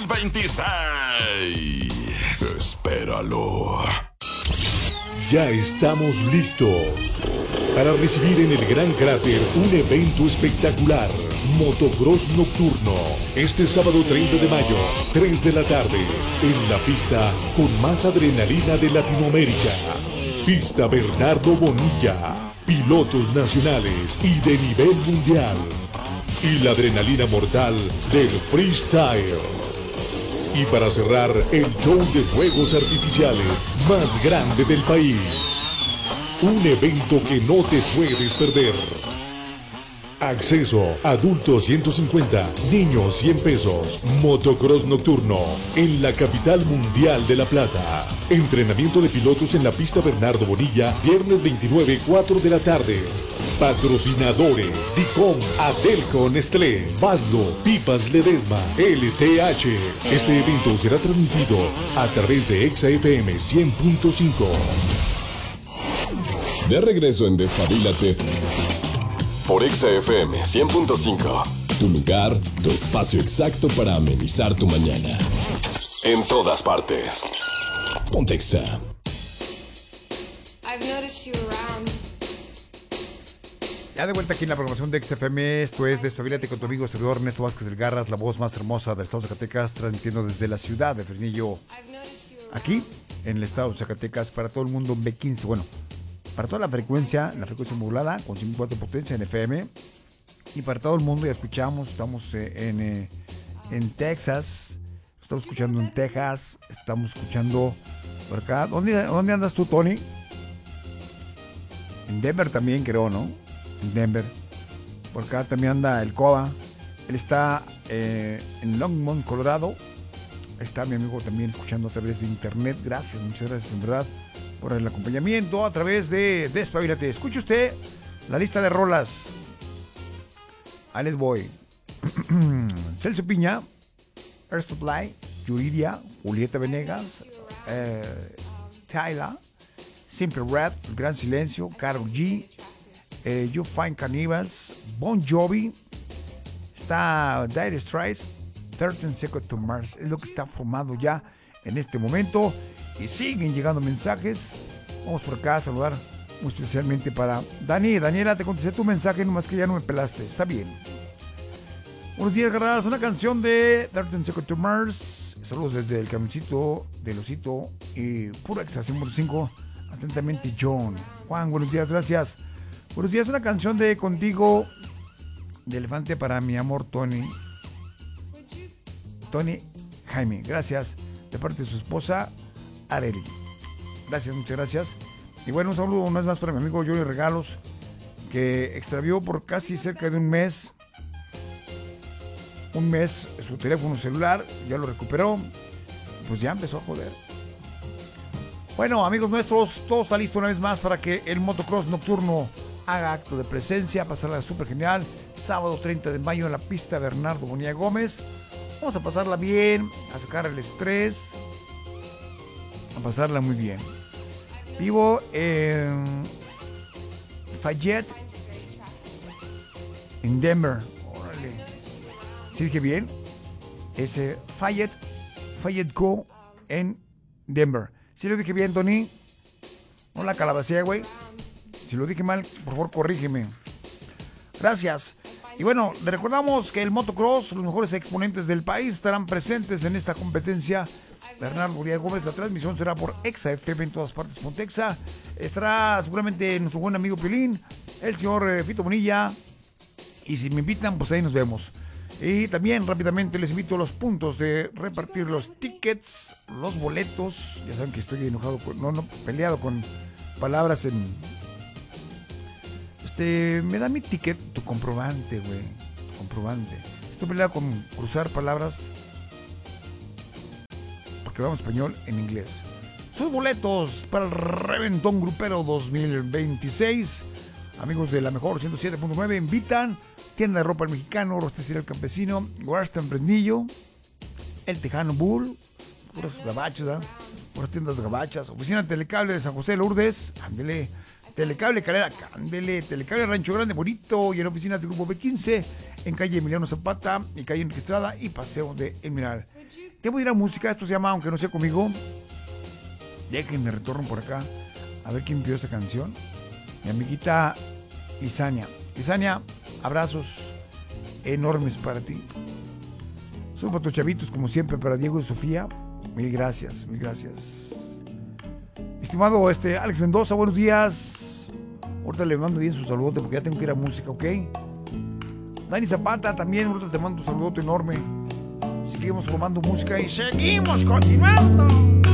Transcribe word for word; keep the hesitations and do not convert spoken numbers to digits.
mil veintiséis. Espéralo. Ya estamos listos para recibir en el Gran Cráter un evento espectacular. Motocross nocturno. Este sábado treinta de mayo, tres de la tarde. En la pista con más adrenalina de Latinoamérica. Pista Bernardo Bonilla. Pilotos nacionales y de nivel mundial. Y la adrenalina mortal del freestyle. Y para cerrar, el show de fuegos artificiales más grande del país. Un evento que no te puedes perder. Acceso, adultos ciento cincuenta, niños cien pesos. Motocross nocturno, en la capital mundial de La Plata. Entrenamiento de pilotos en la pista Bernardo Bonilla, viernes veintinueve, cuatro de la tarde. Patrocinadores: Dicom, Adelco, Nestlé, Baslo, Pipas Ledesma, L T H. Este evento será transmitido a través de Exa F M cien punto cinco. De regreso en Despabilate por Exa F M cien punto cinco. Tu lugar, tu espacio exacto para amenizar tu mañana. En todas partes. Ponte Exa. Ya de vuelta aquí en la programación de X F M, esto es Despabilate con tu amigo servidor Ernesto Vázquez del Garras, la voz más hermosa del estado de Zacatecas, transmitiendo desde la ciudad de Fresnillo, aquí en el estado de Zacatecas, para todo el mundo en B quince, bueno, para toda la frecuencia, la frecuencia modulada, con cincuenta y cuatro potencia en F M, y para todo el mundo, ya escuchamos, estamos eh, en, eh, en Texas, estamos escuchando en Texas, estamos escuchando por acá. ¿Dónde, dónde andas tú, Tony? En Denver también, creo, ¿no? En Denver. Por acá también anda el Coba. Él está eh, en Longmont, Colorado. Está mi amigo también escuchando a través de internet. Gracias, muchas gracias en verdad por el acompañamiento a través de Despabilate. Escuche usted la lista de rolas. Ahí les voy. Celso Piña, Air Supply, Yuridia, Julieta Venegas, eh, Tyla, Simple Red, El Gran Silencio, Karol G, eh, You Find Cannibals, Bon Jovi, está Dire Straits, trece Seconds to Mars, es lo que está formado ya en este momento. Y siguen llegando mensajes. Vamos por acá a saludar muy especialmente para Dani. Daniela, te contesté tu mensaje, nomás que ya no me pelaste. Está bien. Buenos días, garradas. Una canción de trece Seconds to Mars. Saludos desde el camioncito del Osito y Puro Exa cien punto cinco. Atentamente, John. Juan, buenos días, gracias. Buenos días, una canción de Contigo de Elefante para mi amor Tony. Tony Jaime, gracias. De parte de su esposa Areli. Gracias, muchas gracias. Y bueno, un saludo una vez más para mi amigo Johnny Regalos, que extravió por casi cerca de un mes. Un mes su teléfono celular, ya lo recuperó. Pues ya empezó a joder. Bueno, amigos nuestros, todo está listo una vez más para que el motocross nocturno haga acto de presencia, pasarla súper genial. Sábado treinta de mayo en la pista Bernardo Bonilla Gómez. Vamos a pasarla bien, a sacar el estrés, a pasarla muy bien. Vivo en Fayette, en Denver. Órale. ¿Sí dije bien? Es eh, Fayette, Fayette Co. en Denver. ¿Sí lo dije bien, Tony? No la calabacea, güey. Si lo dije mal, por favor, corrígeme. Gracias. Y bueno, le recordamos que el motocross, los mejores exponentes del país estarán presentes en esta competencia. Bernardo Bonilla Gómez, la transmisión será por Exa F M en todas partes. Pontexa. Estará seguramente nuestro buen amigo Piolín, el señor eh, Fito Bonilla. Y si me invitan, pues ahí nos vemos. Y también rápidamente les invito a los puntos de repartir los tickets, los boletos. Ya saben que estoy enojado, con, no, no, peleado con palabras en... Este, me da mi ticket, tu comprobante, güey, tu comprobante. Estoy peleado con cruzar palabras porque vamos español en inglés. Sus boletos para el Reventón Grupero dos mil veintiséis. Amigos de la mejor ciento siete punto nueve invitan. Tienda de ropa El Mexicano, Rosticería El Campesino, Guarstan Fresnillo, El Tejano Bull, puros gabachos, ¿eh? Puras tiendas gabachas. Oficina Telecable de San José de Lourdes, ándele. Telecable Calera, ándele. Telecable Rancho Grande, Bonito. Y en oficinas de Grupo B quince, en calle Emiliano Zapata, y calle Enrique Estrada y Paseo de El Mineral. Debo ir a música, esto se llama Aunque no sea conmigo. Déjenme retorno por acá a ver quién pidió esa canción. Mi amiguita Isania. Isania, abrazos enormes para ti. Son para tus chavitos, como siempre, para Diego y Sofía. Mil gracias, mil gracias. Estimado este, Alex Mendoza, buenos días. Ahorita le mando bien su saludote porque ya tengo que ir a música, ¿ok? Dani Zapata también, ahorita te mando un saludote enorme. Seguimos formando música y seguimos continuando.